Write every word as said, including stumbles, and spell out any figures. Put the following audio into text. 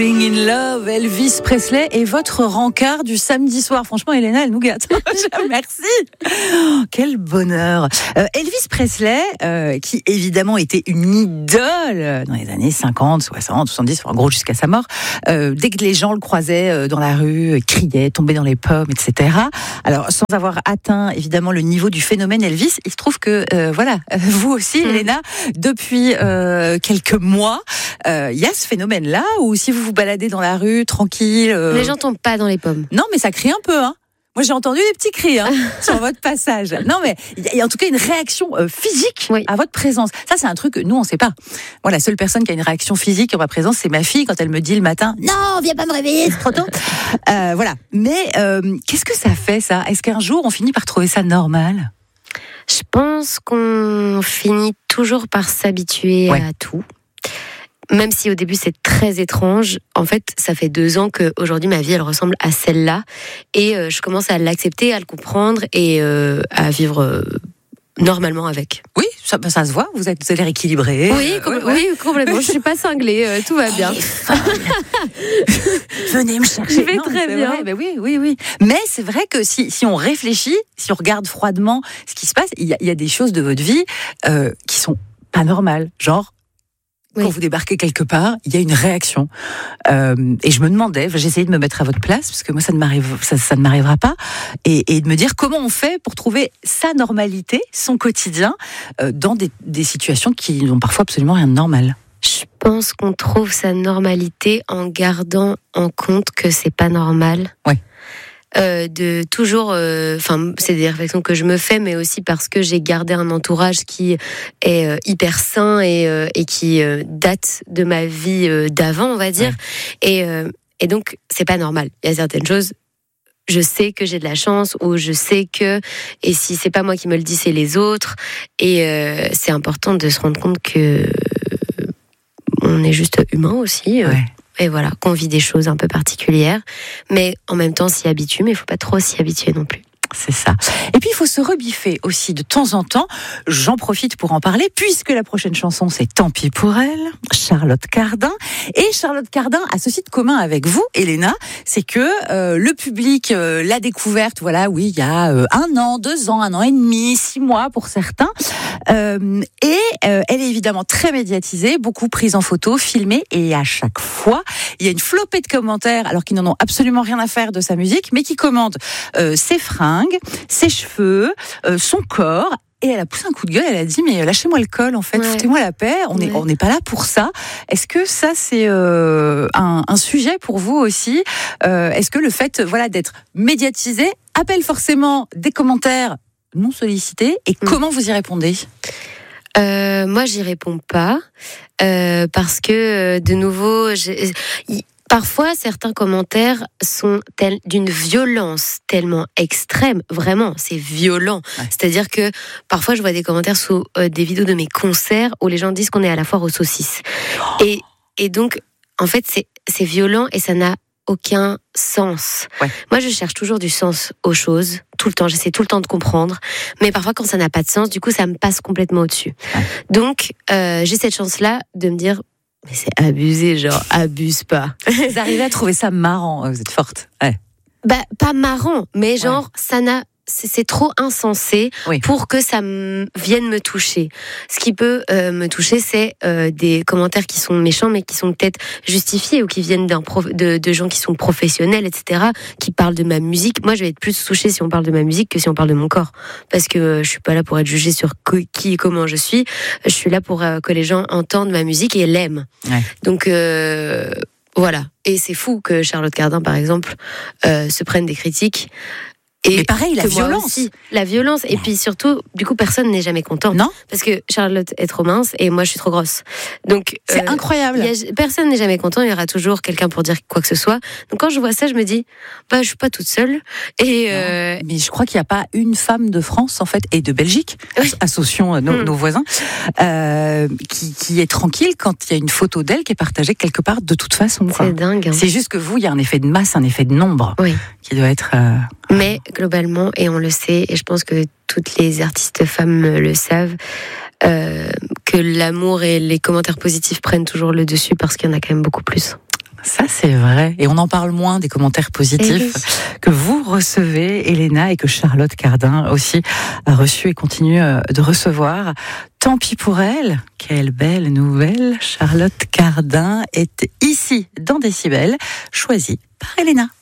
In Love, Elvis Presley et votre rencard du samedi soir. Franchement, Elena, elle nous gâte. Merci. Oh, quel bonheur. Euh, Elvis Presley, euh, qui évidemment était une idole dans les années cinquante, soixante, soixante-dix, en gros jusqu'à sa mort. Euh, dès que les gens le croisaient euh, dans la rue, euh, criaient, tombaient dans les pommes, et cetera. Alors, sans avoir atteint évidemment le niveau du phénomène Elvis, il se trouve que, euh, voilà, vous aussi, mmh. Elena, depuis euh, quelques mois, il euh, y a ce phénomène-là où si vous vous baladez dans la rue, tranquille... Euh... Les gens tombent pas dans les pommes. Non, mais ça crie un peu, hein. Moi, j'ai entendu des petits cris hein, sur votre passage. Non, mais il y a en tout cas une réaction euh, physique oui. à votre présence. Ça, c'est un truc que nous, on ne sait pas. Moi, la seule personne qui a une réaction physique en ma présence, c'est ma fille quand elle me dit le matin « Non, viens pas me réveiller, c'est trop tôt !» euh, Voilà. Mais euh, qu'est-ce que ça fait, ça ? Est-ce qu'un jour, on finit par trouver ça normal ? Je pense qu'on finit toujours par s'habituer ouais. à tout. Même si au début c'est très étrange, en fait ça fait deux ans qu'aujourd'hui ma vie elle ressemble à celle-là et euh, je commence à l'accepter, à le comprendre et euh, à vivre euh, normalement avec. Oui, ça, ça se voit, vous êtes, vous avez l'air équilibré. Oui, com- ouais, ouais. oui, complètement, je suis pas cinglée, euh, tout va bien. Venez me chercher. Je vais non, très bien. Vrai, ben oui, oui, oui. Mais c'est vrai que si, si on réfléchit, si on regarde froidement ce qui se passe, il y a, il y a des choses de votre vie euh, qui sont pas normales, genre oui. Quand vous débarquez quelque part, il y a une réaction. Euh, et je me demandais, j'essayais de me mettre à votre place, parce que moi, ça ne, m'arrive, ça, ça ne m'arrivera pas, et, et de me dire comment on fait pour trouver sa normalité, son quotidien, euh, dans des, des situations qui n'ont parfois absolument rien de normal. Je pense qu'on trouve sa normalité en gardant en compte que c'est pas normal. Oui. Euh, de toujours, enfin, euh, c'est des réflexions que je me fais, mais aussi parce que j'ai gardé un entourage qui est euh, hyper sain et, euh, et qui euh, date de ma vie euh, d'avant, on va dire. Ouais. Et, euh, et donc, c'est pas normal. Il y a certaines choses, je sais que j'ai de la chance, ou je sais que, et si c'est pas moi qui me le dis, c'est les autres. Et euh, c'est important de se rendre compte que on est juste humain aussi. Ouais. Et voilà, qu'on vit des choses un peu particulières, mais en même temps s'y habituer, mais il ne faut pas trop s'y habituer non plus. C'est ça. Et puis, il faut se rebiffer aussi de temps en temps. J'en profite pour en parler, puisque la prochaine chanson, c'est Tant pis pour elle, Charlotte Cardin. Et Charlotte Cardin a ceci de commun avec vous, Elena, c'est que euh, le public euh, l'a découverte, voilà, oui, il y a euh, un an, deux ans, un an et demi, six mois pour certains. Euh, et euh, elle est évidemment très médiatisée, beaucoup prise en photo, filmée, et à chaque fois, il y a une flopée de commentaires, alors qu'ils n'en ont absolument rien à faire de sa musique, mais qui commentent euh, ses fringues, ses cheveux, euh, son corps. Et elle a poussé un coup de gueule, elle a dit mais lâchez-moi le col en fait, ouais. foutez-moi la paix, on n'est ouais. on n'est pas là pour ça. Est-ce que ça c'est euh, un, un sujet pour vous aussi euh, Est-ce que le fait voilà d'être médiatisé appelle forcément des commentaires non sollicités et mmh. comment vous y répondez ? euh, Moi j'y réponds pas euh, parce que de nouveau j'ai... Parfois, certains commentaires sont tels, d'une violence tellement extrême, vraiment, c'est violent. Ouais. C'est-à-dire que parfois, je vois des commentaires sous euh, des vidéos de mes concerts où les gens disent qu'on est à la foire aux saucisses. Oh. Et, et donc, en fait, c'est, c'est violent et ça n'a aucun sens. Ouais. Moi, je cherche toujours du sens aux choses, tout le temps. J'essaie tout le temps de comprendre. Mais parfois, quand ça n'a pas de sens, du coup, ça me passe complètement au-dessus. Ouais. Donc, euh, j'ai cette chance-là de me dire... Mais c'est abusé, genre, abuse pas. Vous arrivez à trouver ça marrant, vous êtes forte. Ouais. Bah, pas marrant, mais genre, ouais. ça n'a... C'est, c'est trop insensé oui. pour que ça m- vienne me toucher. Ce qui peut euh, me toucher, c'est euh, des commentaires qui sont méchants, mais qui sont peut-être justifiés ou qui viennent d'un prof- de, de gens qui sont professionnels, et cetera, qui parlent de ma musique. Moi, je vais être plus touchée si on parle de ma musique que si on parle de mon corps. Parce que euh, je suis pas là pour être jugée sur que, qui et comment je suis. Je suis là pour euh, que les gens entendent ma musique et l'aiment. Ouais. Donc... Euh, voilà. Et c'est fou que Charlotte Cardin, par exemple, euh, se prenne des critiques. Et mais pareil, la violence. Aussi, la violence. Et puis surtout, du coup, personne n'est jamais content. Non. Parce que Charlotte est trop mince et moi, je suis trop grosse. Donc, c'est euh, incroyable. Y a, personne n'est jamais content. Il y aura toujours quelqu'un pour dire quoi que ce soit. Donc, quand je vois ça, je me dis, bah, je suis pas toute seule. Et euh... mais je crois qu'il n'y a pas une femme de France, en fait, et de Belgique, oui. associons nos, mmh. nos voisins, euh, qui, qui est tranquille quand il y a une photo d'elle qui est partagée quelque part de toute façon. Quoi. C'est dingue. Hein. C'est juste que vous, il y a un effet de masse, un effet de nombre, oui. qui doit être. Euh... Mais globalement, et on le sait, et je pense que toutes les artistes femmes le savent, euh, que l'amour et les commentaires positifs prennent toujours le dessus parce qu'il y en a quand même beaucoup plus. Ça, c'est vrai. Et on en parle moins des commentaires positifs oui. que vous recevez, Elena, et que Charlotte Cardin aussi a reçu et continue de recevoir. Tant pis pour elle. Quelle belle nouvelle. Charlotte Cardin est ici, dans Décibel, choisie par Elena.